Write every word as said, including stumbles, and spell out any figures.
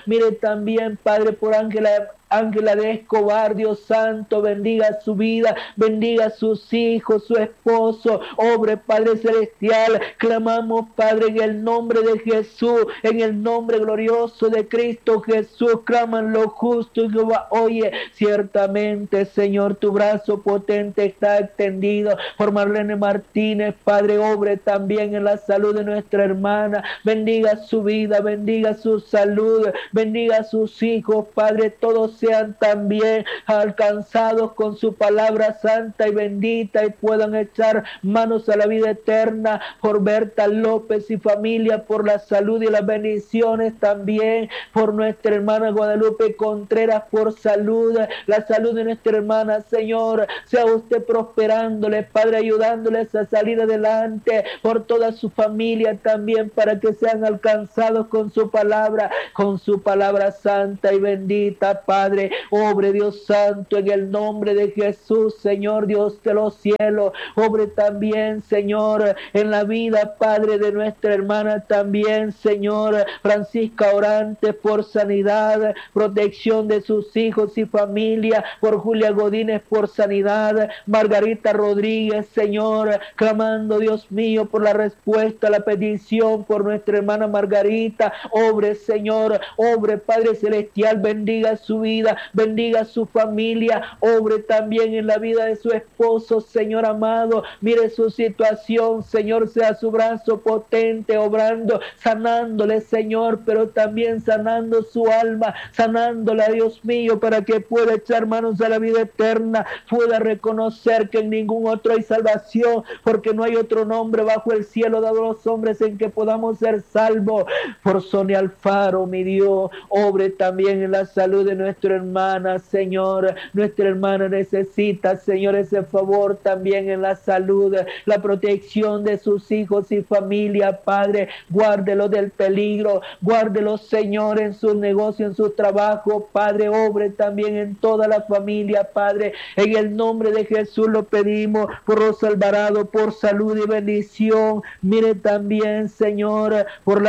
Mire también, Padre, por Ángela Ángela de Escobar, Dios santo, bendiga su vida, bendiga a sus hijos, su esposo, obre, Padre celestial, clamamos, Padre, en el nombre de Jesús, en el nombre glorioso de Cristo Jesús, claman lo justo y Jehová oye, ciertamente, Señor, tu brazo potente está extendido por Marlene Martínez, Padre, obre también en la salud de nuestra hermana, bendiga su vida, bendiga su salud, bendiga a sus hijos, Padre, todos sean también alcanzados con su palabra santa y bendita y puedan echar manos a la vida eterna por Berta López y familia, por la salud y las bendiciones también, por nuestra hermana Guadalupe Contreras, por salud, la salud de nuestra hermana, Señor, sea usted prosperándole, Padre, ayudándoles a salir adelante, por toda su familia también, para que sean alcanzados con su palabra, con su palabra santa y bendita, Padre. Obre, Dios santo, en el nombre de Jesús, Señor Dios de los cielos. Obre también, Señor, en la vida, Padre, de nuestra hermana también, Señor Francisca Orantes, por sanidad, protección de sus hijos y familia, por Julia Godínez, por sanidad, Margarita Rodríguez, Señor, clamando, Dios mío, por la respuesta a la petición, por nuestra hermana Margarita. Obre, Señor, obre, Padre celestial, bendiga su vida, bendiga su familia, obre también en la vida de su esposo, Señor amado, mire su situación, Señor, sea su brazo potente, obrando, sanándole, Señor, pero también sanando su alma, sanándola, Dios mío, para que pueda echar manos a la vida eterna, pueda reconocer que en ningún otro hay salvación, porque no hay otro nombre bajo el cielo dado a los hombres en que podamos ser salvos. Por Sonia Alfaro, mi Dios, obre también en la salud de nuestro hermana, Señor, nuestra hermana necesita, Señor, ese favor también en la salud, la protección de sus hijos y familia, Padre, guárdelo del peligro, guárdelo, Señor, en sus negocios, en su trabajo, Padre, obre también en toda la familia, Padre, en el nombre de Jesús lo pedimos, por Rosa Alvarado, por salud y bendición, mire también, Señor, por la